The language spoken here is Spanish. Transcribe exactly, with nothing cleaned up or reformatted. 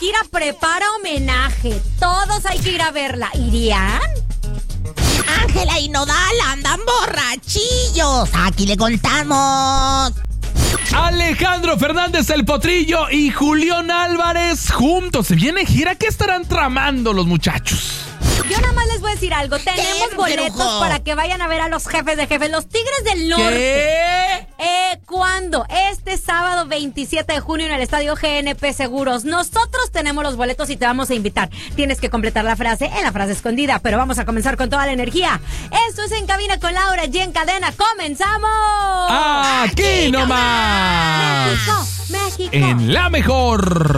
Shakira prepara homenaje. Todos hay que ir a verla. ¿Irían? Ángela y Nodal andan borrachillos. Aquí le contamos. Alejandro Fernández el Potrillo y Julián Álvarez juntos. Se viene gira. ¿Qué estarán tramando los muchachos? Yo nada más les voy a decir algo. Tenemos boletos brujo? para que vayan a ver a los jefes de jefes, los Tigres del Norte. ¿Qué? Eh, ¿Cuándo? Este sábado veintisiete de junio en el Estadio G N P Seguros. Nosotros tenemos los boletos y te vamos a invitar. Tienes que completar la frase en la frase escondida, pero vamos a comenzar con toda la energía. Esto es En Cabina con Laura y En Cadena. ¡Comenzamos! Aquí nomás. México, México. En la mejor.